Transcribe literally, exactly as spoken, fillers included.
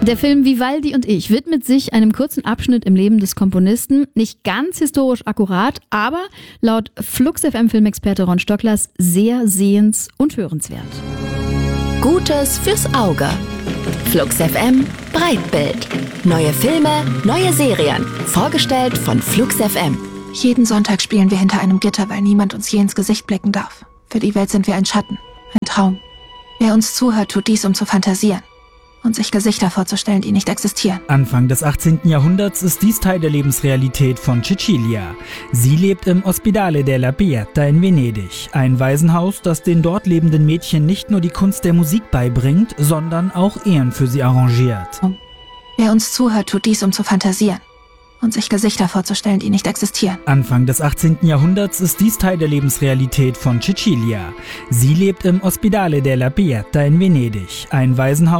Der Film Vivaldi und ich widmet sich einem kurzen Abschnitt im Leben des Komponisten. Nicht ganz historisch akkurat, aber laut Flux F M-Filmexperte Ron Stocklers sehr sehens- und hörenswert. Gutes fürs Auge. Flux F M Breitbild. Neue Filme, neue Serien. Vorgestellt von Flux F M. Jeden Sonntag spielen wir hinter einem Gitter, weil niemand uns je ins Gesicht blicken darf. Für die Welt sind wir ein Schatten, ein Traum. Wer uns zuhört, tut dies, um zu fantasieren und sich Gesichter vorzustellen, die nicht existieren. Anfang des achtzehnten Jahrhunderts ist dies Teil der Lebensrealität von Cecilia. Sie lebt im Ospedale della Pieta in Venedig, ein Waisenhaus, das den dort lebenden Mädchen nicht nur die Kunst der Musik beibringt, sondern auch Ehen für sie arrangiert. Wer uns zuhört, tut dies, um zu fantasieren und sich Gesichter vorzustellen, die nicht existieren. Anfang des achtzehnten Jahrhunderts ist dies Teil der Lebensrealität von Cecilia. Sie lebt im Ospedale della Pieta in Venedig, ein Waisenhaus,